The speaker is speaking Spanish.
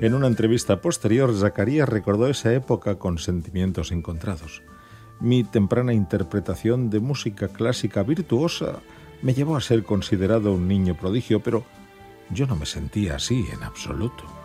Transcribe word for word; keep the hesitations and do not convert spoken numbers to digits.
En una entrevista posterior, Zacarías recordó esa época con sentimientos encontrados. Mi temprana interpretación de música clásica virtuosa me llevó a ser considerado un niño prodigio, pero yo no me sentía así en absoluto.